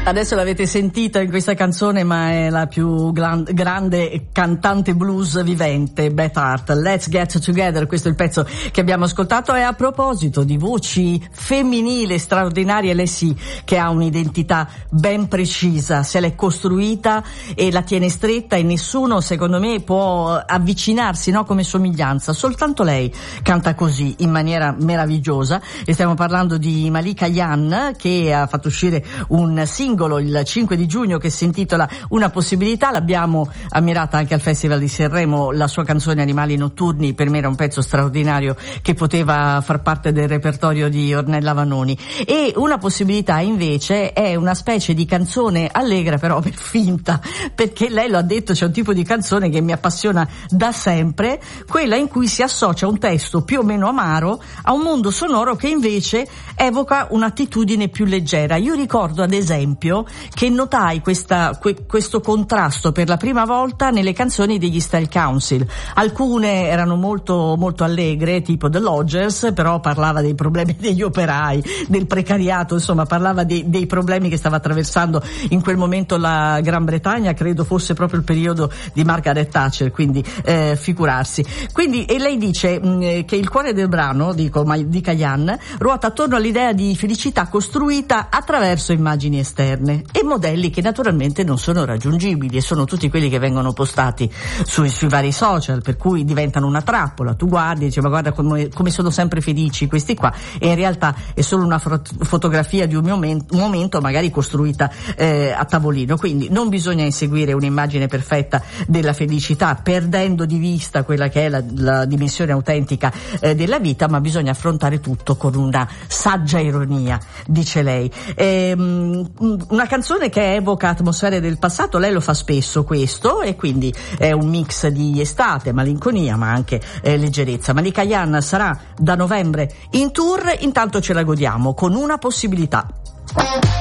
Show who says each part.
Speaker 1: Adesso l'avete sentita in questa canzone, ma è la più grande cantante blues vivente, Beth Hart. Let's Get Together, questo è il pezzo che abbiamo ascoltato. E a proposito di voci femminili straordinarie, lei sì che ha un'identità ben precisa, se l'è costruita e la tiene stretta, e nessuno secondo me può avvicinarsi, no, come somiglianza. Soltanto lei canta così in maniera meravigliosa, e stiamo parlando di Malika Ayane, che ha fatto uscire un singolo il 5 di giugno che si intitola Una possibilità. L'abbiamo ammirata anche al Festival di Sanremo. La sua canzone Animali notturni per me era un pezzo straordinario che poteva far parte del repertorio di Ornella Vanoni. E Una possibilità invece è una specie di canzone allegra, però per finta, perché lei lo ha detto, c'è un tipo di canzone che mi appassiona da sempre, quella in cui si associa un testo più o meno amaro a un mondo sonoro che invece evoca un'attitudine più leggera. Io ricordo ad esempio che notai questo contrasto per la prima volta nelle canzoni degli Style Council. Alcune erano molto molto allegre, tipo The Lodgers, però parlava dei problemi degli operai, del precariato, insomma parlava dei problemi che stava attraversando in quel momento la Gran Bretagna. Credo fosse proprio il periodo di Margaret Thatcher, quindi figurarsi. Quindi, e lei dice che il cuore del brano, dico Malika Ayane, ruota attorno all'idea di felicità costruita attraverso immagini esterne e modelli che naturalmente non sono raggiungibili, e sono tutti quelli che vengono postati sui vari social, per cui diventano una trappola. Tu guardi e dici ma guarda come sono sempre felici questi qua, e in realtà è solo una fotografia di un momento magari costruita a tavolino. Quindi non bisogna inseguire un'immagine perfetta della felicità, perdendo di vista quella che è la dimensione autentica della vita, ma bisogna affrontare tutto con una saggia ironia, dice lei. Una canzone che evoca atmosfere del passato, lei lo fa spesso questo, e quindi è un mix di estate, malinconia, ma anche leggerezza. Malika Ayane sarà da novembre in tour, intanto ce la godiamo con Una possibilità.